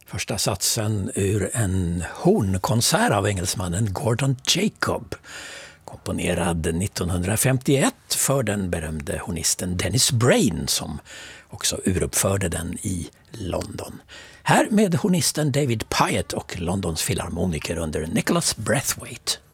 Första satsen ur en hornkonsert av engelsmannen Gordon Jacob, komponerad 1951 för den berömde hornisten Dennis Brain, som också uruppförde den i London. Här med hornisten David Pyatt och Londons filharmoniker under Nicholas Braithwaite.